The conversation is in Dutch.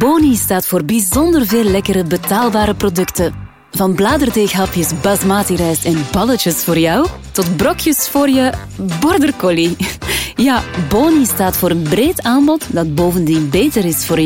Boni staat voor bijzonder veel lekkere, betaalbare producten. Van bladerdeeghapjes basmati rijst en balletjes voor jou, tot brokjes voor je border collie. Ja, Boni staat voor een breed aanbod dat bovendien beter is voor